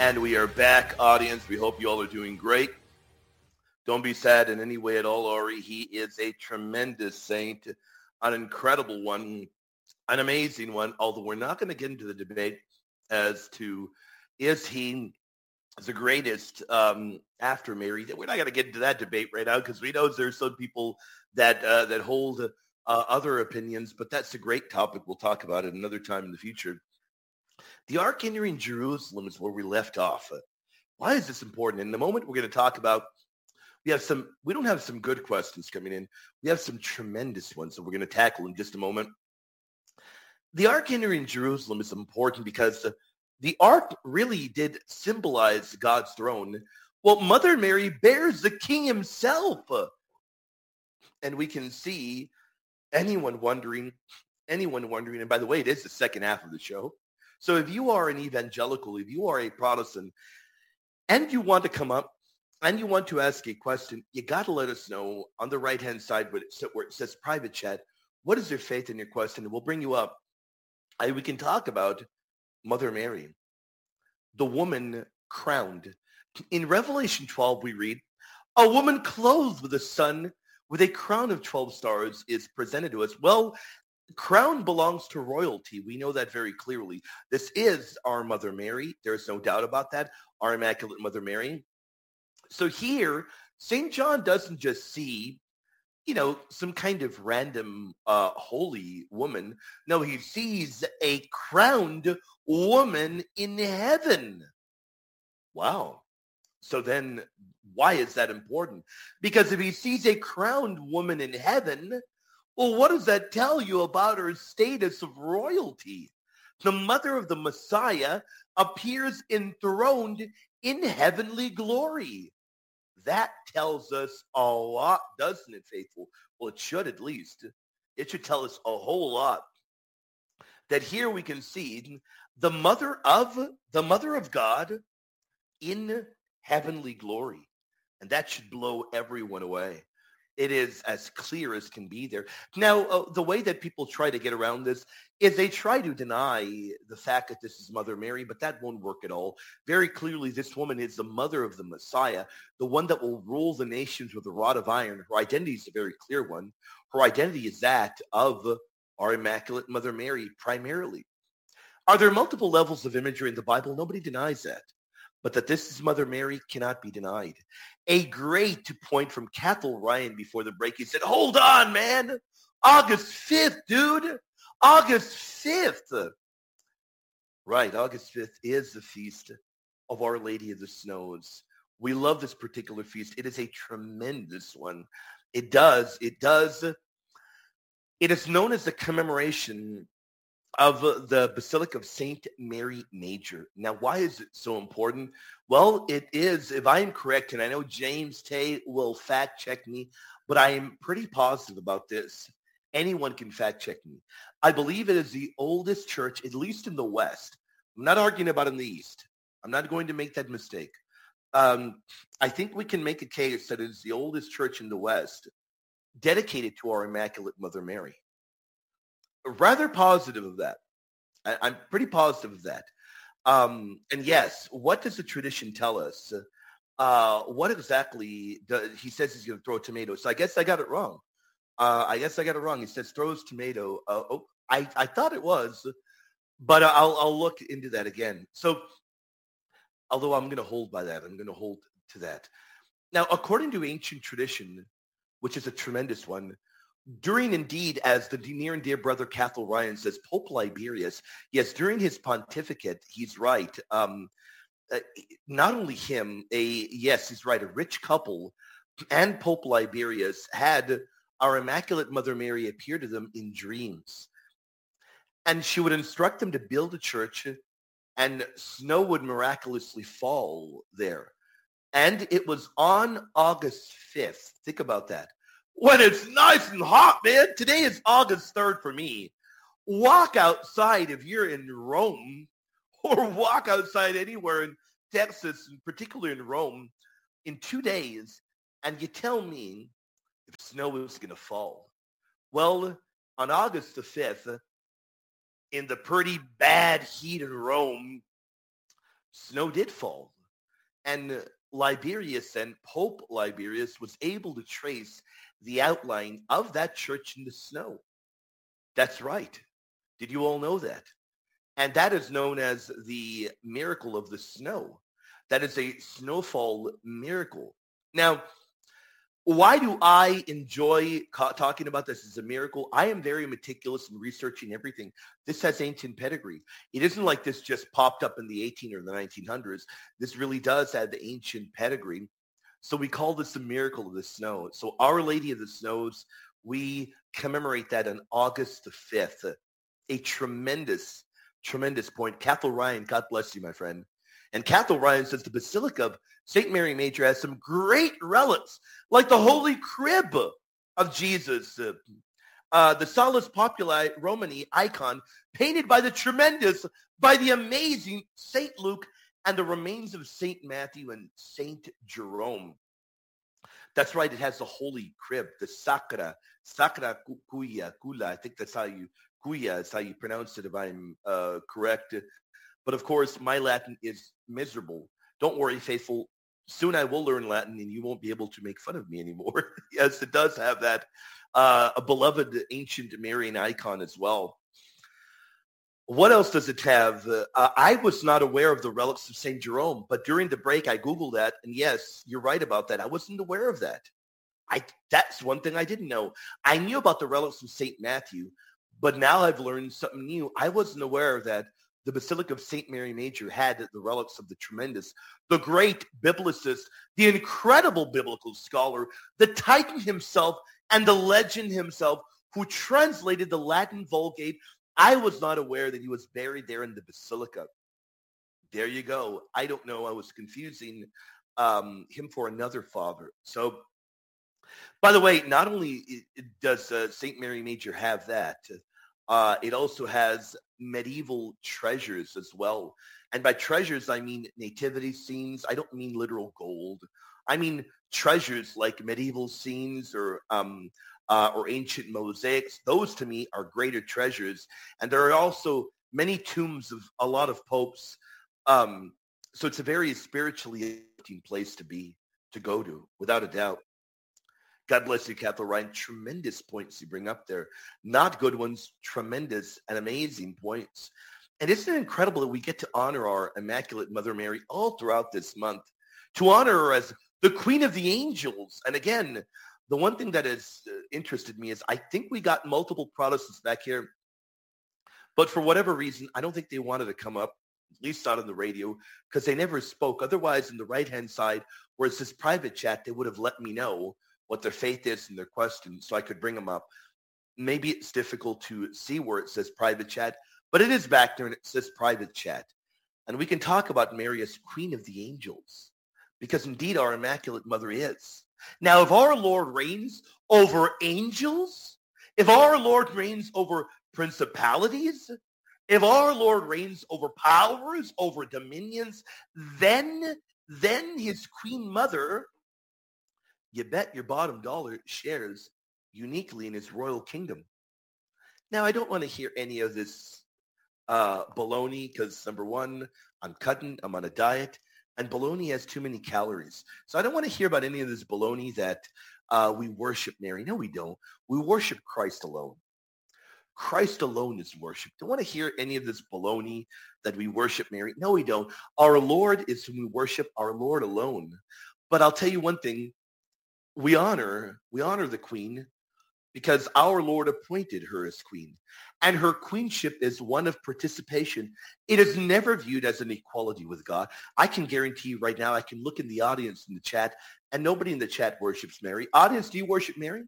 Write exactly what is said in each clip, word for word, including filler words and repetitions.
And we are back, audience. We hope you all are doing great. Don't be sad in any way at all, Ori. He is a tremendous saint, an incredible one, an amazing one, although we're not going to get into the debate as to is he the greatest um, after Mary. We're not going to get into that debate right now because we know there's some people that uh, that hold uh, other opinions, but that's a great topic. We'll talk about it another time in the future. The Ark entering Jerusalem is where we left off. Why is this important? In the moment we're going to talk about, we have some, we don't have some good questions coming in. We have some tremendous ones that we're going to tackle in just a moment. The Ark entering Jerusalem is important because the, the Ark really did symbolize God's throne. Well, Mother Mary bears the King himself. And we can see anyone wondering, anyone wondering, and by the way, it is the second half of the show. So if you are an evangelical, if you are a Protestant, and you want to come up and you want to ask a question, you got to let us know on the right-hand side where it says private chat, what is your faith in your question? And we'll bring you up. I, we can talk about Mother Mary, the woman crowned. In Revelation twelve, we read, a woman clothed with a sun with a crown of twelve stars is presented to us. Well, crown belongs to royalty. We know that very clearly. This is our Mother Mary. There's no doubt about that. Our Immaculate Mother Mary. So here, Saint John doesn't just see, you know, some kind of random uh, holy woman. No, he sees a crowned woman in heaven. Wow. So then why is that important? Because if he sees a crowned woman in heaven, well, what does that tell you about her status of royalty? The mother of the Messiah appears enthroned in heavenly glory. That tells us a lot, doesn't it, faithful? Well, it should at least. It should tell us a whole lot. That here we can see the mother of the mother of God in heavenly glory. And that should blow everyone away. It is as clear as can be there. Now, uh, the way that people try to get around this is they try to deny the fact that this is Mother Mary, but that won't work at all. Very clearly, this woman is the mother of the Messiah, the one that will rule the nations with a rod of iron. Her identity is a very clear one. Her identity is that of our Immaculate Mother Mary primarily. Are there multiple levels of imagery in the Bible? Nobody denies that. But that this is Mother Mary cannot be denied. A great point from Cathal Ryan before the break. He said, hold on, man. August fifth, dude. August fifth. Right, August fifth is the feast of Our Lady of the Snows. We love this particular feast. It is a tremendous one. It does, it does. It is known as the commemoration of the Basilica of Saint Mary Major. Now, why is it so important? Well, it is, if I am correct, and I know James Tay will fact check me, but I am pretty positive about this. Anyone can fact check me. I believe it is the oldest church, at least in the West. I'm not arguing about in the East. I'm not going to make that mistake. Um, I think we can make a case that it is the oldest church in the West dedicated to our Immaculate Mother Mary. Rather positive of that. I, I'm pretty positive of that. Um, and yes, what does the tradition tell us? Uh, what exactly does, he says he's going to throw tomatoes. So I guess I got it wrong. Uh, I guess I got it wrong. He says throws tomato. Uh, oh, I, I thought it was, but I'll, I'll look into that again. So although I'm going to hold by that, I'm going to hold to that. Now, according to ancient tradition, which is a tremendous one, during indeed, as the near and dear brother Cathal Ryan says, Pope Liberius, yes, during his pontificate, he's right. Um, uh, not only him, a yes, he's right, a rich couple and Pope Liberius had our Immaculate Mother Mary appear to them in dreams. And she would instruct them to build a church, and snow would miraculously fall there. And it was on August fifth. Think about that. When it's nice and hot, man. Today is August third for me. Walk outside if you're in Rome, or walk outside anywhere in Texas, and particularly in Rome, in two days, and you tell me if snow is going to fall. Well, on August the fifth, in the pretty bad heat in Rome, snow did fall. And Liberius and Pope Liberius was able to trace the outline of that church in the snow. That's right. Did you all know that? And that is known as the miracle of the snow. That is a snowfall miracle. Now, why do I enjoy ca- talking about this as a miracle? I am very meticulous in researching everything. This has ancient pedigree. It isn't like this just popped up in the eighteen or the nineteen hundreds. This really does have the ancient pedigree. So we call this the miracle of the snow. So Our Lady of the Snows, we commemorate that on August the fifth. A tremendous, tremendous point. Cathal Ryan, God bless you, my friend. And Cathal Ryan says the Basilica of Saint Mary Major has some great relics, like the Holy Crib of Jesus, uh, uh, the Salus Populi Romani icon painted by the tremendous, by the amazing Saint Luke, and the remains of Saint Matthew and Saint Jerome. That's right. It has the Holy Crib, the Sacra, Sacra Cuya, Cula. I think that's how you, Cuya is how you pronounce it if I'm uh, correct. But of course, my Latin is miserable. Don't worry, faithful. Soon I will learn Latin and you won't be able to make fun of me anymore. Yes, it does have that uh, a beloved ancient Marian icon as well. What else does it have? Uh, I was not aware of the relics of Saint Jerome, but during the break, I Googled that. And yes, you're right about that. I wasn't aware of that. I That's one thing I didn't know. I knew about the relics of Saint Matthew, but now I've learned something new. I wasn't aware that the Basilica of Saint Mary Major had the relics of the tremendous, the great biblicist, the incredible biblical scholar, the Titan himself, and the legend himself, who translated the Latin Vulgate. I was not aware that he was buried there in the Basilica. There you go. I don't know. I was confusing um, him for another father. So, by the way, not only does uh, Saint Mary Major have that, uh, it also has medieval treasures as well. And by treasures, I mean nativity scenes. I don't mean literal gold. I mean treasures like medieval scenes or um, uh, or ancient mosaics. Those to me are greater treasures. And there are also many tombs of a lot of popes. Um, so it's a very spiritually uplifting place to be, to go to, without a doubt. God bless you, Cathal Ryan. Tremendous points you bring up there. Not good ones, tremendous and amazing points. And isn't it incredible that we get to honor our Immaculate Mother Mary all throughout this month, to honor her as the Queen of the Angels? And again, the one thing that has uh, interested me is I think we got multiple Protestants back here, but for whatever reason, I don't think they wanted to come up, at least not on the radio, because they never spoke. Otherwise, on the right-hand side, where it says private chat, they would have let me know what their faith is and their questions so I could bring them up. Maybe it's difficult to see where it says private chat, but it is back there and it says private chat. And we can talk about Mary as Queen of the Angels, because indeed our Immaculate Mother is. Now, if our Lord reigns over angels, if our Lord reigns over principalities, if our Lord reigns over powers, over dominions, then, then his Queen Mother, you bet your bottom dollar, shares uniquely in his royal kingdom. Now, I don't want to hear any of this uh, baloney because, number one, I'm cutting, I'm on a diet, and baloney has too many calories. So I don't want to hear about any of this baloney that uh, we worship Mary. No, we don't. We worship Christ alone. Christ alone is worship. Don't want to hear any of this baloney that we worship Mary. No, we don't. Our Lord is whom we worship, our Lord alone. But I'll tell you one thing. We honor, we honor the Queen because our Lord appointed her as Queen. And her queenship is one of participation. It is never viewed as an equality with God. I can guarantee you right now, I can look in the audience in the chat, and nobody in the chat worships Mary. Audience, do you worship Mary?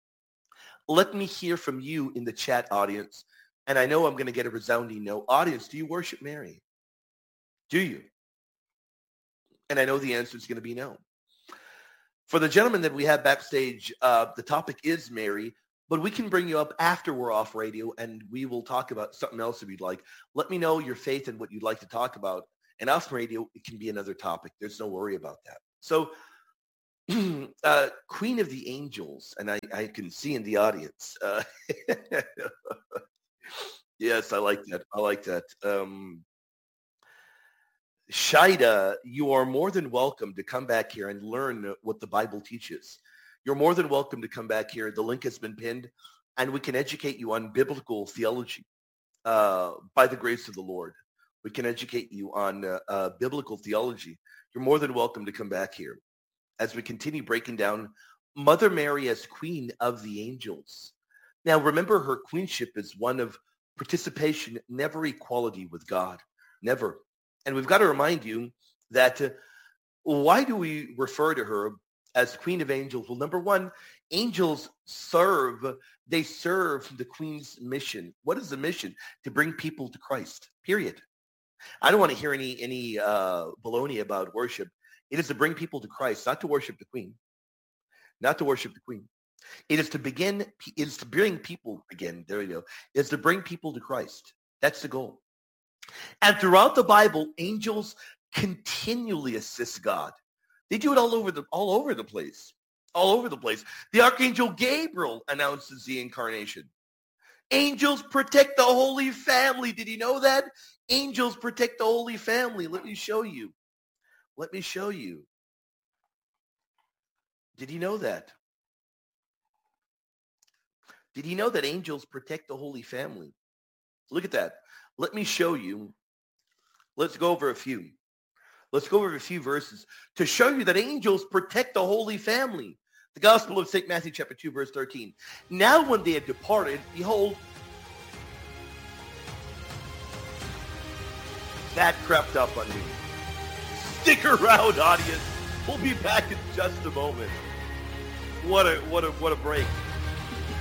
Let me hear from you in the chat, audience. And I know I'm going to get a resounding no. Audience, do you worship Mary? Do you? And I know the answer is going to be no. For the gentleman that we have backstage, uh, the topic is Mary, but we can bring you up after we're off radio, and we will talk about something else if you'd like. Let me know your faith and what you'd like to talk about. And off radio, it can be another topic. There's no worry about that. So, uh, Queen of the Angels, and I, I can see in the audience. Uh, yes, I like that. I like that. Um, Shida, you are more than welcome to come back here and learn what the Bible teaches. You're more than welcome to come back here. The link has been pinned, and we can educate you on biblical theology uh, by the grace of the Lord. We can educate you on uh, uh, biblical theology. You're more than welcome to come back here as we continue breaking down Mother Mary as Queen of the Angels. Now, remember, her queenship is one of participation, never equality with God. Never. And we've got to remind you that uh, why do we refer to her as Queen of Angels? Well, number one, angels serve, they serve the Queen's mission. What is the mission? To bring people to Christ, period. I don't want to hear any, any uh, baloney about worship. It is to bring people to Christ, not to worship the Queen, not to worship the Queen. It is to begin, it is to bring people, again, there you go, it is to bring people to Christ. That's the goal. And throughout the Bible, angels continually assist God. They do it all over the all over the place. All over the place. The Archangel Gabriel announces the incarnation. Angels protect the Holy Family. Did you know that? Angels protect the Holy Family. Let me show you. Let me show you. Did you know that? Did you know that angels protect the Holy Family? Look at that. Let me show you. Let's go over a few. Let's go over a few verses to show you that angels protect the Holy Family. The Gospel of Saint Matthew, chapter two, verse thirteen. Now when they had departed, behold, that crept up on me. Stick around, audience. We'll be back in just a moment. What a what a what a break.